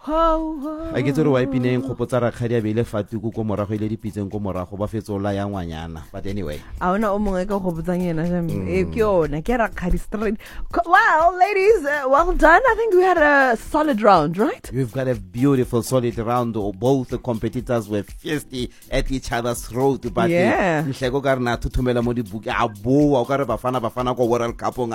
a ke tsere wa ipineng khopotsa rakgadi a beile fatuku ko morago ile dipitseng ko morago ba fetsola ya ngwanyana. But anyway, a ona o mongwe ka go botsang yena ke yona ke rakgadi straight. Well, ladies, well done. I think we had a solid round, right? we've got a beautiful solid round. Both the competitors were fiercely at each other's throat, but Yeah. nhleko ka rena thuthumela mo dibuka a boa o ka re bafana ko World Cup